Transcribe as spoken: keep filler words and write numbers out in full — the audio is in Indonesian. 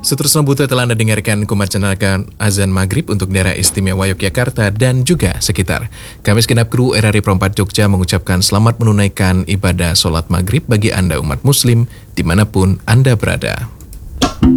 Seterusnya butuh telah Anda dengarkan kumacanakan azan maghrib untuk daerah istimewa Yogyakarta dan juga sekitar. Kami segenap kru R R I Perempat Jogja mengucapkan selamat menunaikan ibadah sholat maghrib bagi Anda umat muslim dimanapun Anda berada.